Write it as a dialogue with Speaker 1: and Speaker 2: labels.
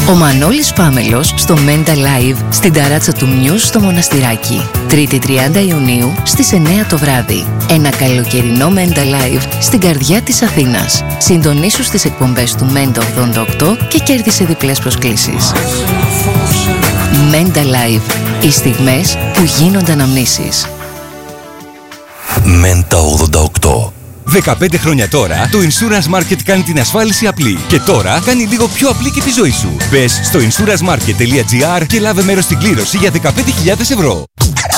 Speaker 1: Ο Μανώλης Πάμελος στο Mental Live στην ταράτσα του Μιους στο Μοναστηράκι. 3η 30 Ιουνίου στις 9 το βράδυ. Ένα καλοκαιρινό Mental Live στην καρδιά της Αθήνας. Συντονίσου στις εκπομπές του Mental 88 και κέρδισε διπλές προσκλήσεις. Mental Live. Οι στιγμές που γίνονται αναμνήσεις.
Speaker 2: Mental 88.
Speaker 3: 15 χρόνια τώρα, το Insurance Market κάνει την ασφάλιση απλή. Και τώρα κάνει λίγο πιο απλή και τη ζωή σου. Μπες στο insurancemarket.gr και λάβε μέρος στην κλήρωση για 15.000 ευρώ.